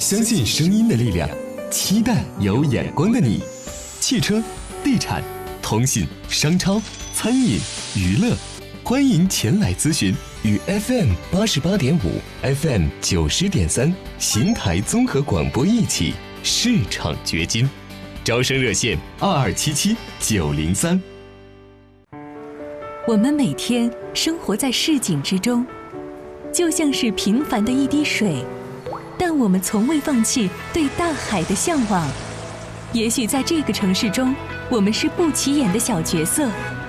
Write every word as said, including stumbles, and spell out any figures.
相信声音的力量，期待有眼光的你。汽车、地产、通信、商超、餐饮、娱乐，欢迎前来咨询。与 F M 八十八点五、F M 九十点三邢台综合广播一起市场掘金。招生热线二二七七九零三。 我们每天生活在市井之中，就像是平凡的一滴水，但我们从未放弃对大海的向往。也许在这个城市中，我们是不起眼的小角色，